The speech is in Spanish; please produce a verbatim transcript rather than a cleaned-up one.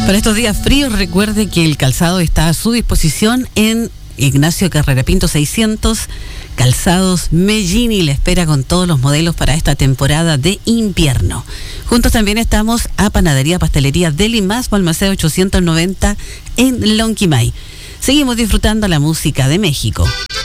Para estos días fríos, recuerde que el calzado está a su disposición en Ignacio Carrera Pinto seiscientos, Calzados Mellini le espera con todos los modelos para esta temporada de invierno. Juntos también estamos a Panadería Pastelería Deli Más, Balmaceda ochocientos noventa en Lonquimay. Seguimos disfrutando la música de México.